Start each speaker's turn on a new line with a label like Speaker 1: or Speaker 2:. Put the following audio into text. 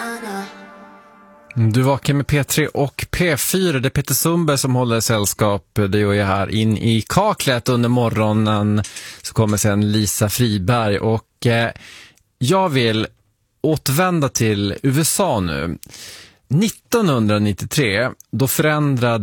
Speaker 1: Du vakar med P3 och P4. Det är Peter Sundberg som håller sällskap. Det gör jag här in i kaklet under morgonen. Så kommer sen Lisa Friberg. Och jag vill återvända till USA nu. 1993, då förändrade